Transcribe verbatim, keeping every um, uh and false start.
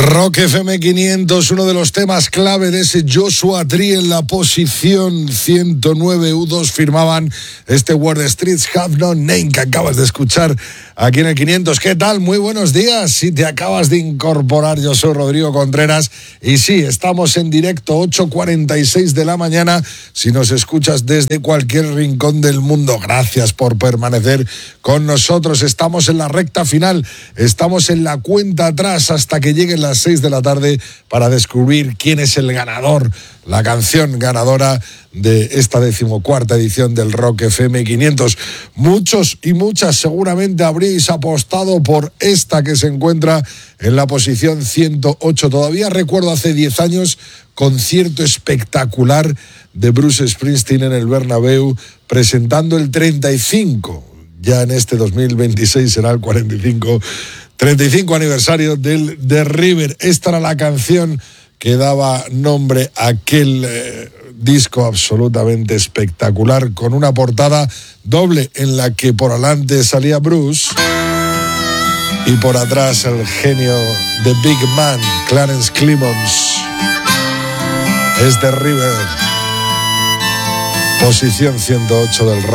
Rock F M quinientos, uno de los temas clave de ese Joshua Tree en la posición ciento nueve. U dos firmaban este Where the Streets Have No Name que acabas de escuchar aquí en el quinientos. ¿Qué tal? Muy buenos días. Si te acabas de incorporar, yo soy Rodrigo Contreras y sí, estamos en directo, ocho cuarenta y seis de la mañana. Si nos escuchas desde cualquier rincón del mundo, gracias por permanecer con nosotros. Estamos en la recta final, estamos en la cuenta atrás hasta que lleguen las seis de la tarde para descubrir quién es el ganador, la canción ganadora de esta decimocuarta edición del Rock F M quinientos. Muchos y muchas seguramente habréis apostado por esta que se encuentra en la posición ciento ocho. Todavía recuerdo hace diez años, concierto espectacular de Bruce Springsteen en el Bernabéu, presentando el treinta y cinco. Ya en este dos mil veintiséis será el cuarenta y cinco, treinta y cinco aniversario del The River. Esta era la canción que daba nombre a aquel eh, disco absolutamente espectacular, con una portada doble en la que por adelante salía Bruce y por atrás el genio The Big Man, Clarence Clemons. Es The River, posición ciento ocho del rock.